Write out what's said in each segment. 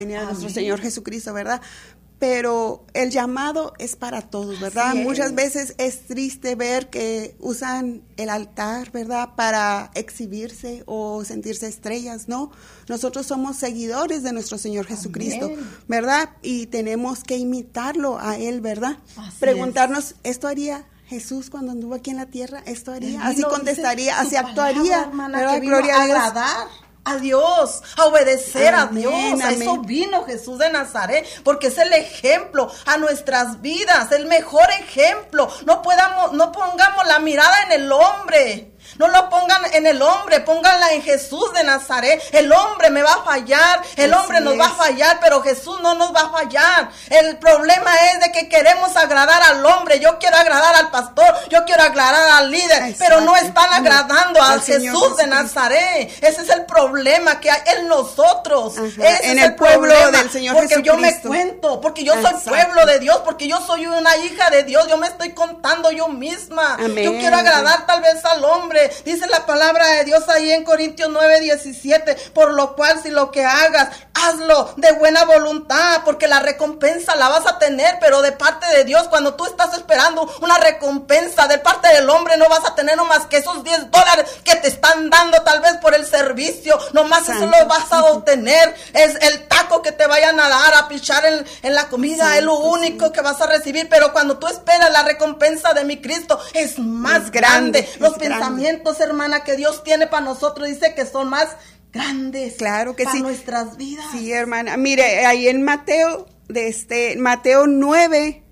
venida de nuestro Señor Jesucristo, ¿verdad? Pero el llamado es para todos, ¿verdad? Muchas veces es triste ver que usan el altar, ¿verdad? Para exhibirse o sentirse estrellas, ¿no? Nosotros somos seguidores de nuestro Señor Jesucristo, ¿verdad? Y tenemos que imitarlo a Él, ¿verdad? Preguntarnos, ¿esto haría Jesús cuando anduvo aquí en la tierra? ¿Esto haría? Así contestaría, así actuaría, ¿verdad? Gloria a Dios. A Dios, a obedecer a Dios. A eso vino Jesús de Nazaret, porque es el ejemplo a nuestras vidas, el mejor ejemplo. No pongamos la mirada en el hombre. No lo pongan en el hombre, pónganla en Jesús de Nazaret. El hombre me va a fallar, el hombre nos va a fallar, pero Jesús no nos va a fallar. El problema es de que queremos agradar al hombre. Yo quiero agradar al pastor, yo quiero agradar al líder, pero no están agradando a Jesús de Nazaret. Ese es el problema que hay en nosotros. En el pueblo del Señor Jesucristo. Porque yo me cuento, porque yo soy pueblo de Dios, porque yo soy una hija de Dios. Yo me estoy contando yo misma. Yo quiero agradar tal vez al hombre. Dice la palabra de Dios ahí en Corintios 9:17, por lo cual si lo que hagas, hazlo de buena voluntad, porque la recompensa la vas a tener, pero de parte de Dios. Cuando tú estás esperando una recompensa de parte del hombre, no vas a tener nomás que esos $10 que te están dando tal vez por el servicio, nomás eso lo vas a obtener. Es el taco que te vayan a dar, a pichar en la comida, es lo único que vas a recibir. Pero cuando tú esperas la recompensa de mi Cristo, es más grande. Los pensamientos, hermana, que Dios tiene para nosotros, dice que son más grandes. Claro que para sí. Nuestras vidas. Sí, hermana. Mire, ahí en Mateo, Mateo 9,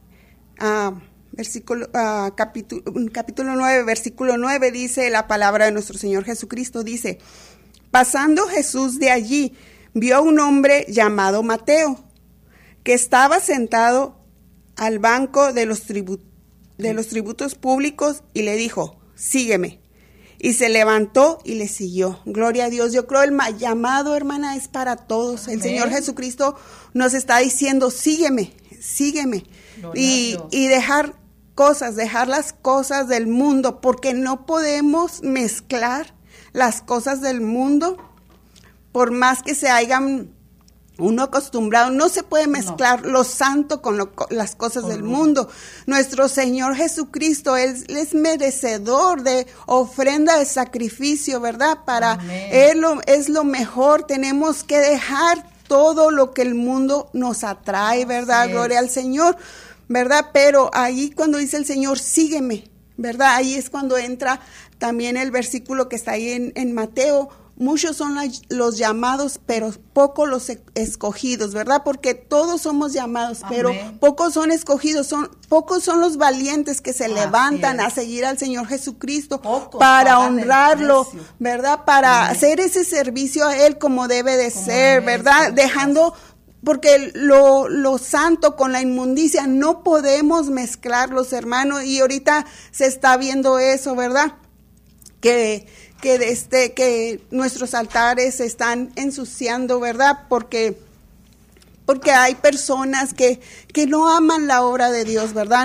capítulo 9, versículo 9, dice la palabra de nuestro Señor Jesucristo, dice: pasando Jesús de allí, vio a un hombre llamado Mateo, que estaba sentado al banco de los tributos públicos, y le dijo: sígueme. Y se levantó y le siguió. Gloria a Dios. Yo creo el llamado, hermana, es para todos. El Señor Jesucristo nos está diciendo: sígueme, sígueme. Y dejar las cosas del mundo, porque no podemos mezclar las cosas del mundo, por más que se hayan uno acostumbrado. No se puede mezclar lo santo con las cosas del mundo. Nuestro Señor Jesucristo, Él es merecedor de ofrenda de sacrificio, ¿verdad? Para Él es lo mejor. Tenemos que dejar todo lo que el mundo nos atrae, ¿verdad? Gloria al Señor, ¿verdad? Pero ahí cuando dice el Señor: sígueme, ¿verdad? Ahí es cuando entra también el versículo que está ahí en Mateo: muchos son los llamados, pero pocos los escogidos, ¿verdad? Porque todos somos llamados, pero pocos son escogidos, pocos son los valientes que se levantan a seguir al Señor Jesucristo, para honrarlo, ¿verdad? Para hacer ese servicio a Él como debe de ser, ¿verdad? Dejando, porque lo santo con la inmundicia no podemos mezclarlos, hermanos, y ahorita se está viendo eso, ¿verdad? Que nuestros altares se están ensuciando, ¿verdad? Porque hay personas que no aman la obra de Dios, ¿verdad?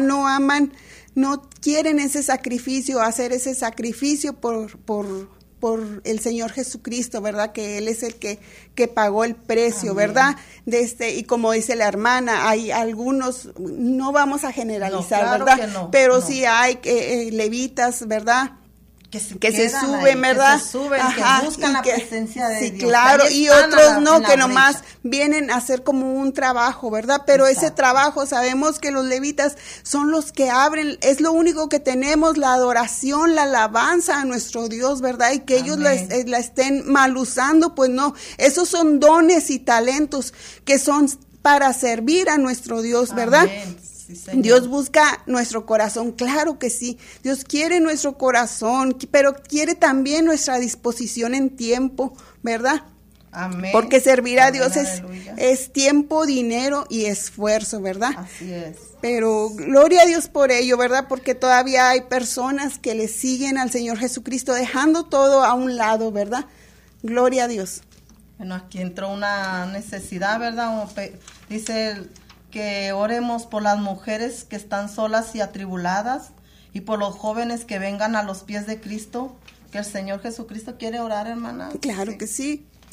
No quieren ese sacrificio, hacer ese sacrificio por el Señor Jesucristo, ¿verdad? Que Él es el que pagó el precio, ¿verdad? Y como dice la hermana, hay algunos, no vamos a generalizar, claro, ¿verdad? Pero sí hay levitas, ¿verdad? Que se suben, ¿verdad? Que se suben, que buscan la presencia de Dios. Sí, claro, y otros no, que nomás vienen a hacer como un trabajo, ¿verdad? Pero ese trabajo, sabemos que los levitas son los que abren, es lo único que tenemos, la adoración, la alabanza a nuestro Dios, ¿verdad? Y que ellos la estén mal usando, pues no. Esos son dones y talentos que son para servir a nuestro Dios, ¿verdad? Sí, Dios busca nuestro corazón, claro que sí. Dios quiere nuestro corazón, pero quiere también nuestra disposición en tiempo, ¿verdad? Amén. Porque servir a Dios es tiempo, dinero y esfuerzo, ¿verdad? Así es. Pero gloria a Dios por ello, ¿verdad? Porque todavía hay personas que le siguen al Señor Jesucristo, dejando todo a un lado, ¿verdad? Gloria a Dios. Bueno, aquí entró una necesidad, ¿verdad? Dice que oremos por las mujeres que están solas y atribuladas, y por los jóvenes que vengan a los pies de Cristo, que el Señor Jesucristo quiere orar, hermana. Claro que sí.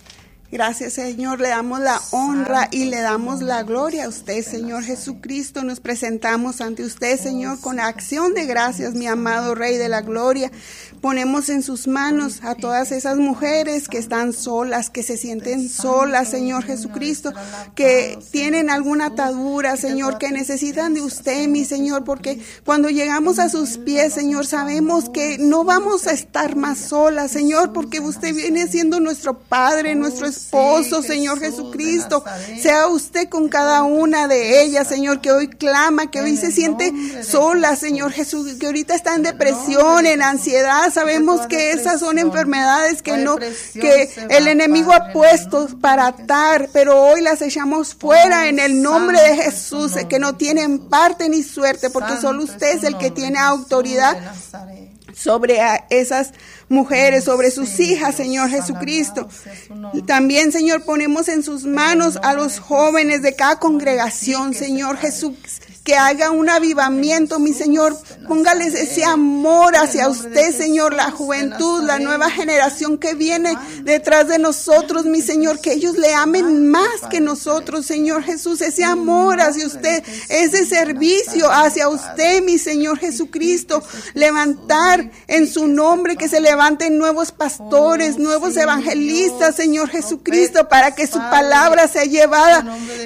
Gracias, Señor, le damos la honra y le damos la gloria a usted, Señor Jesucristo. Nos presentamos ante usted, Señor, con acción de gracias, mi amado Rey de la Gloria. Ponemos en sus manos a todas esas mujeres que están solas, que se sienten solas, Señor Jesucristo, que tienen alguna atadura, Señor, que necesitan de usted, mi Señor, porque cuando llegamos a sus pies, Señor, sabemos que no vamos a estar más solas, Señor, porque usted viene siendo nuestro Padre, nuestro esposo, Señor Jesucristo. Sea usted con cada una de ellas, Señor, que hoy clama, que hoy se siente sola, Señor Jesús, que ahorita está en depresión, en ansiedad. Sabemos que esas son enfermedades que el enemigo ha puesto para atar, pero hoy las echamos fuera en el nombre de Jesús, que no tienen parte ni suerte, porque solo usted es el que tiene autoridad sobre esas mujeres, sobre sus hijas, Señor Jesucristo. También, Señor, ponemos en sus manos a los jóvenes de cada congregación, Señor Jesús, que haga un avivamiento, mi Señor. Póngales ese amor hacia usted, Señor, la juventud, la nueva generación que viene detrás de nosotros, mi Señor, que ellos le amen más que nosotros, Señor Jesús, ese amor hacia usted, ese servicio hacia usted, mi Señor Jesucristo. Levantar en su nombre, que se levanten nuevos pastores, nuevos evangelistas, Señor Jesucristo, para que su palabra sea llevada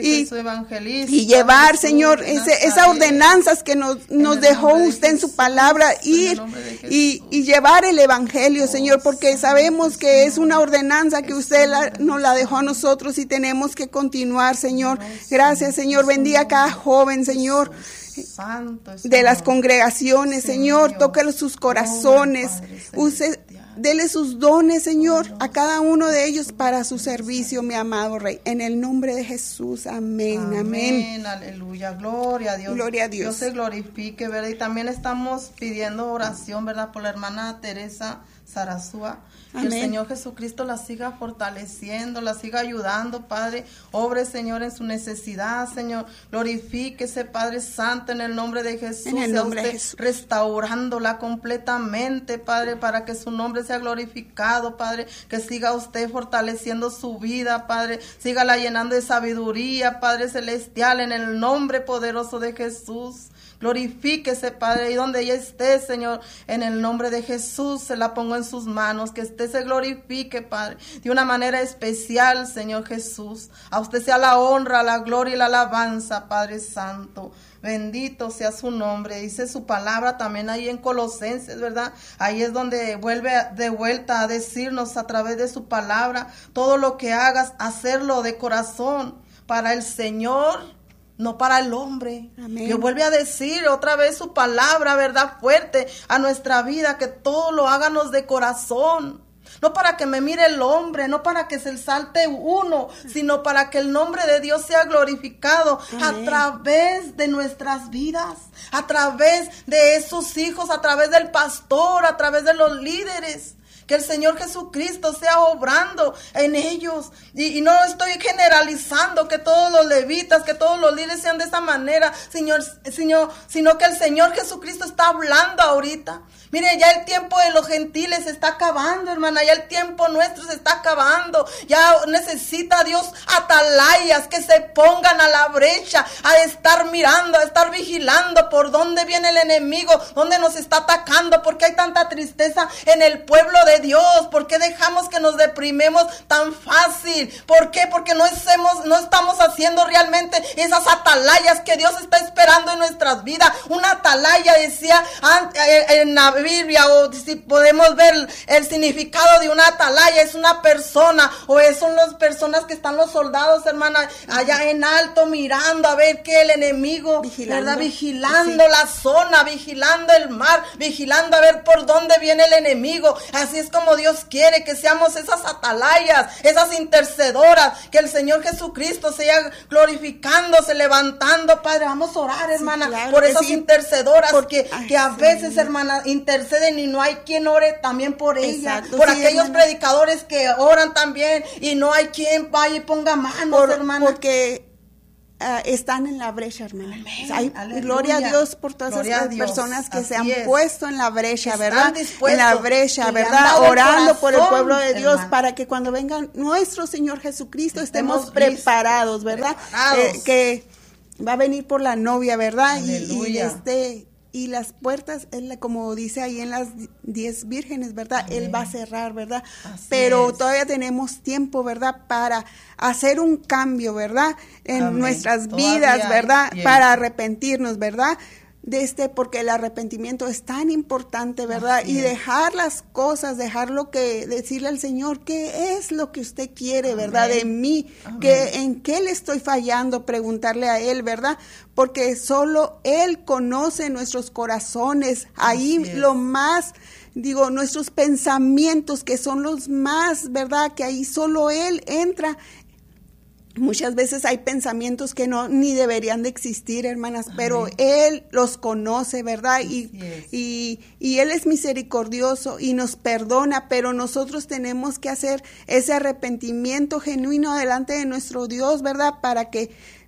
y llevar, Señor, esas ordenanzas que nos dejó usted en su palabra, ir y llevar el evangelio, Señor, porque sabemos que es una ordenanza que usted nos la dejó a nosotros y tenemos que continuar, Señor. Gracias, Señor. Bendiga a cada joven, Señor, de las congregaciones, Señor. Toque sus corazones. Dele sus dones, Señor, a cada uno de ellos para su servicio, mi amado Rey. En el nombre de Jesús, amén, amén. Aleluya, gloria a Dios. Gloria a Dios. Dios se glorifique, ¿verdad? Y también estamos pidiendo oración, ¿verdad? Por la hermana Teresa Sarasúa. Que el Señor Jesucristo la siga fortaleciendo, la siga ayudando, Padre. Obre, Señor, en su necesidad, Señor. Glorifíquese, Padre Santo, en el nombre de Jesús. En el nombre de Jesús. Restaurándola completamente, Padre, para que su nombre sea glorificado, Padre. Que siga usted fortaleciendo su vida, Padre. Sígala llenando de sabiduría, Padre Celestial, en el nombre poderoso de Jesús. Glorifíquese, Padre, y donde ella esté, Señor, en el nombre de Jesús, se la pongo en sus manos, que usted se glorifique, Padre, de una manera especial, Señor Jesús. A usted sea la honra, la gloria y la alabanza, Padre Santo. Bendito sea su nombre. Dice su palabra también ahí en Colosenses, ¿verdad? Ahí es donde vuelve de vuelta a decirnos a través de su palabra, todo lo que hagas, hacerlo de corazón para el Señor, no para el hombre. Amén. Dios vuelve a decir otra vez su palabra, ¿verdad? Fuerte a nuestra vida, que todo lo háganos de corazón. No para que me mire el hombre, no para que se salte uno, sino para que el nombre de Dios sea glorificado. Amén. A través de nuestras vidas, a través de esos hijos, a través del pastor, a través de los líderes. Que el Señor Jesucristo sea obrando en ellos. Y no estoy generalizando que todos los levitas, que todos los líderes sean de esa manera, sino que el Señor Jesucristo está hablando ahorita. Mire, ya el tiempo de los gentiles se está acabando, hermana. Ya el tiempo nuestro se está acabando. Ya necesita Dios atalayas que se pongan a la brecha, a estar mirando, a estar vigilando por dónde viene el enemigo, dónde nos está atacando, porque hay tanta tristeza en el pueblo de Dios. ¿Por qué dejamos que nos deprimemos tan fácil? ¿Por qué? Porque no estamos haciendo realmente esas atalayas que Dios está esperando en nuestras vidas. Una atalaya, decía en la Biblia, o si podemos ver el significado de una atalaya, es una persona, o son las personas que están los soldados, hermana, allá en alto mirando a ver que el enemigo, ¿verdad? Vigilando la zona, vigilando el mar, vigilando a ver por dónde viene el enemigo. Así es como Dios quiere que seamos esas atalayas, esas intercedoras, que el Señor Jesucristo sea glorificándose, levantando. Padre, vamos a orar, hermana, claro, por esas intercedoras, porque a veces, hermana, interceden y no hay quien ore también por ella. Exacto, por aquellos predicadores que oran también y no hay quien vaya y ponga manos, hermana. Porque están en la brecha, hermana. Gloria a Dios por todas esas personas que se han puesto en la brecha, ¿verdad? En la brecha, ¿verdad? Orando por el pueblo de Dios, para que cuando venga nuestro Señor Jesucristo estemos preparados, ¿verdad? Que va a venir por la novia, ¿verdad? Y las puertas, como dice ahí en las 10 vírgenes, ¿verdad? Amén. Él va a cerrar, ¿verdad? Pero todavía tenemos tiempo, ¿verdad? Para hacer un cambio, ¿verdad? En nuestras vidas, ¿verdad? Para arrepentirnos, ¿verdad? Porque el arrepentimiento es tan importante, ¿verdad? Y dejar las cosas, decirle al Señor qué es lo que usted quiere, ¿verdad? De mí, en qué le estoy fallando, preguntarle a Él, ¿verdad? Porque solo Él conoce nuestros corazones, ahí nuestros pensamientos, que son los más, ¿verdad? Que ahí solo Él entra. Muchas veces hay pensamientos que ni deberían de existir, hermanas, pero Él los conoce, ¿verdad? Y Él es misericordioso y nos perdona, pero nosotros tenemos que hacer ese arrepentimiento genuino delante de nuestro Dios, ¿verdad? Para que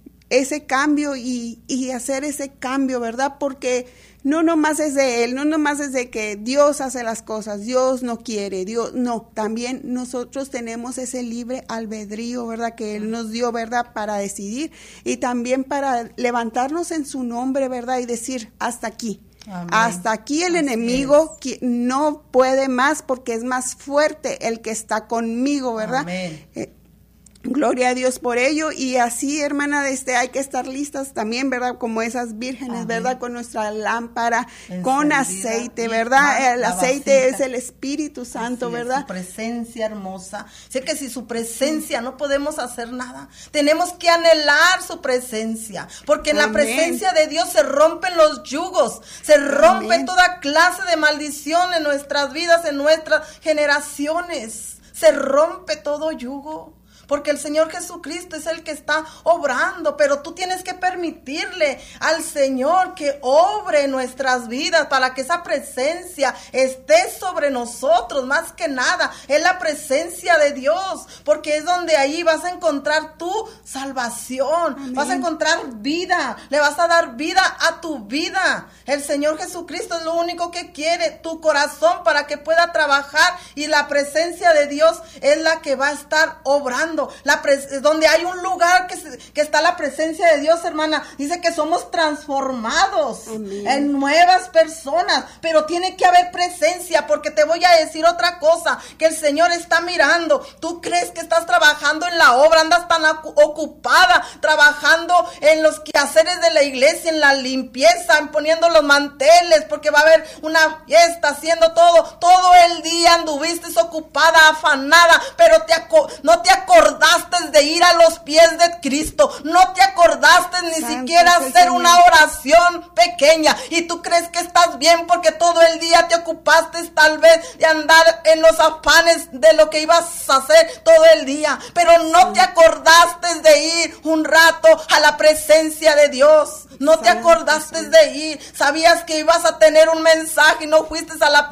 ese cambio y hacer ese cambio, ¿verdad? Porque no nomás es de Él, no nomás es de que Dios hace las cosas, Dios no quiere, también nosotros tenemos ese libre albedrío, ¿verdad? Que Él nos dio, ¿verdad? Para decidir y también para levantarnos en su nombre, ¿verdad? Y decir, hasta aquí. Amén. Hasta aquí el enemigo no puede más, porque es más fuerte el que está conmigo, ¿verdad? Amén. Gloria a Dios por ello, y así, hermana, hay que estar listas también, ¿verdad? Como esas vírgenes, amén, ¿verdad? Con nuestra lámpara, con aceite, ¿verdad? El aceite es el Espíritu Santo, ¿verdad? Su presencia hermosa. Sé que sin su presencia no podemos hacer nada. Tenemos que anhelar su presencia, porque en la presencia de Dios se rompen los yugos, se rompe toda clase de maldición en nuestras vidas, en nuestras generaciones. Se rompe todo yugo. Porque el Señor Jesucristo es el que está obrando, pero tú tienes que permitirle al Señor que obre en nuestras vidas para que esa presencia esté sobre nosotros. Más que nada, es la presencia de Dios, porque es donde ahí vas a encontrar tu salvación. Amén. Vas a encontrar vida, le vas a dar vida a tu vida. El Señor Jesucristo es lo único que quiere, tu corazón, para que pueda trabajar, y la presencia de Dios es la que va a estar obrando. Donde hay un lugar que está la presencia de Dios, hermana, dice que somos transformados. Amén. En nuevas personas, pero tiene que haber presencia, porque te voy a decir otra cosa, que el Señor está mirando. Tú crees que estás trabajando en la obra, andas tan ocupada trabajando en los quehaceres de la iglesia, en la limpieza, en poniendo los manteles, porque va a haber una fiesta, haciendo todo el día anduviste ocupada, afanada, pero no te acordaste de ir a los pies de Cristo, no te acordaste ni Santo siquiera hacer una oración pequeña, y tú crees que estás bien porque todo el día te ocupaste tal vez de andar en los afanes de lo que ibas a hacer todo el día, pero no te acordaste de ir un rato a la presencia de Dios. No te acordaste de ir, sabías que ibas a tener un mensaje y no fuiste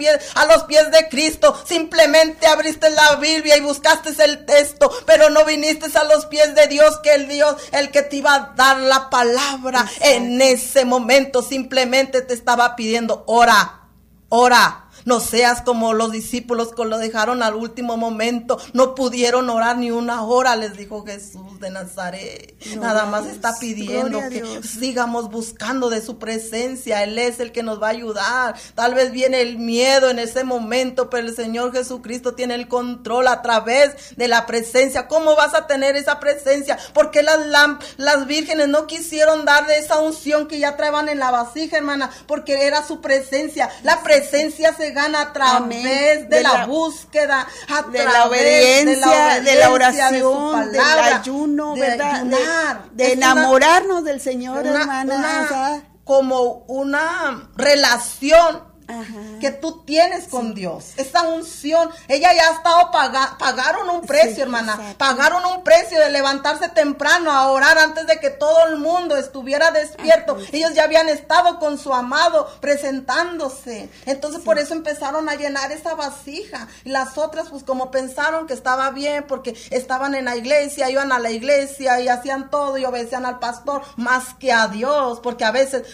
a los pies de Cristo, simplemente abriste la Biblia y buscaste el texto, pero no viniste a los pies de Dios, que el que te iba a dar la palabra. Exacto. En ese momento simplemente te estaba pidiendo, ora. No seas como los discípulos que lo dejaron al último momento. No pudieron orar ni una hora, les dijo Jesús de Nazaret. Nada más está pidiendo que sigamos buscando de su presencia. Él es el que nos va a ayudar. Tal vez viene el miedo en ese momento, pero el Señor Jesucristo tiene el control a través de la presencia. ¿Cómo vas a tener esa presencia? Porque las vírgenes no quisieron dar de esa unción que ya traían en la vasija, hermana, porque era su presencia. La presencia se gana a través de la búsqueda, de la obediencia, de la oración, del ayuno, ¿verdad? De enamorarnos del Señor, hermana. Como una relación que tú tienes con Dios. Esa unción, ella ya ha estado pagaron un precio, hermana. Exacto. Pagaron un precio de levantarse temprano a orar antes de que todo el mundo estuviera despierto. Ellos ya habían estado con su amado presentándose. Entonces por eso empezaron a llenar esa vasija. Y las otras, pues como pensaron que estaba bien, porque estaban en la iglesia, iban a la iglesia y hacían todo y obedecían al pastor más que a Dios, porque a veces